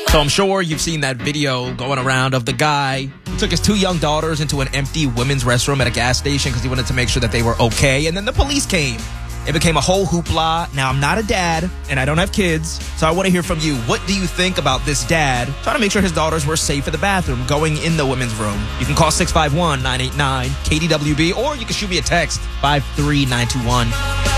So I'm sure you've seen that video going around of the guy who took his 2 young daughters into an empty women's restroom at a gas station because he wanted to make sure that they were okay. And then the police came. It became a whole hoopla. Now, I'm not a dad, and I don't have kids, so I want to hear from you. What do you think about this dad trying to make sure his daughters were safe in the bathroom going in the women's room? You can call 651-989-KDWB, or you can shoot me a text, 53921.